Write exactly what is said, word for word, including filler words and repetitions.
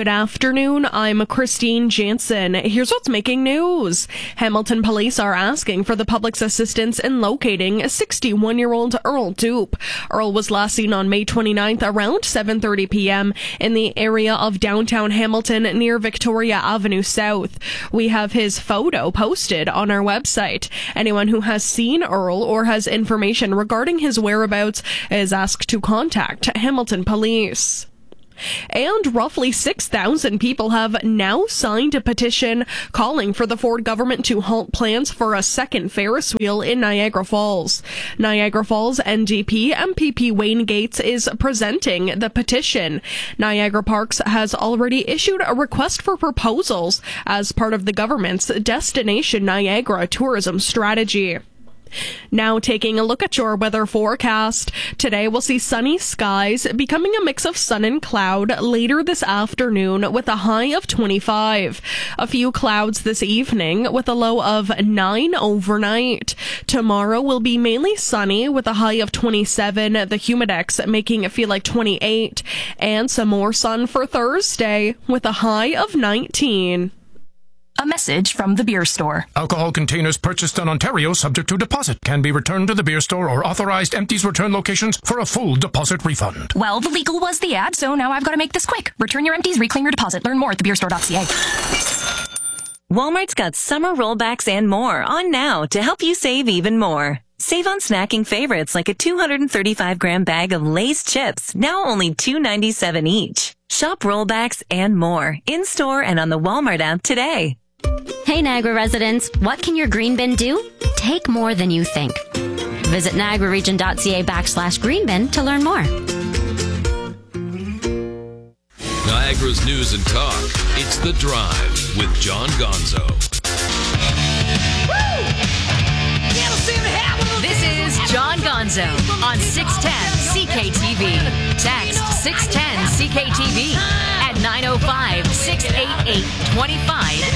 Good afternoon, I'm Christine Jansen. Here's what's making news. Hamilton police are asking for the public's assistance in locating sixty-one-year-old Earl Dupe. Earl was last seen on May twenty-ninth around seven thirty p.m. in the area of downtown Hamilton near Victoria Avenue South. We have his photo posted on our website. Anyone who has seen Earl or has information regarding his whereabouts is asked to contact Hamilton Police. And roughly six thousand people have now signed a petition calling for the Ford government to halt plans for a second Ferris wheel in Niagara Falls. Niagara Falls N D P M P P Wayne Gates is presenting the petition. Niagara Parks has already issued a request for proposals as part of the government's Destination Niagara tourism strategy. Now taking a look at your weather forecast. Today we'll see sunny skies becoming a mix of sun and cloud later this afternoon with a high of twenty-five. A few clouds this evening with a low of nine overnight. Tomorrow will be mainly sunny with a high of twenty-seven, the humidex making it feel like twenty-eight, and some more sun for Thursday with a high of nineteen. A message from the beer store. Alcohol containers purchased in Ontario subject to deposit can be returned to the beer store or authorized empties return locations for a full deposit refund. Well, the legal was the ad, so now I've got to make this quick. Return your empties, reclaim your deposit. Learn more at the beer store dot c a. Walmart's got summer rollbacks and more on now to help you save even more. Save on snacking favorites like a two hundred thirty-five gram bag of Lay's chips, now only two ninety-seven each. Shop rollbacks and more in-store and on the Walmart app today. Hey Niagara residents, what can your green bin do? Take more than you think. Visit niagara region dot c a backslash green bin to learn more. Niagara's news and talk. It's The Drive with John Gonzo. This is John Gonzo on six ten C K T V. Text six ten C K T V at nine oh five, six eight eight, two five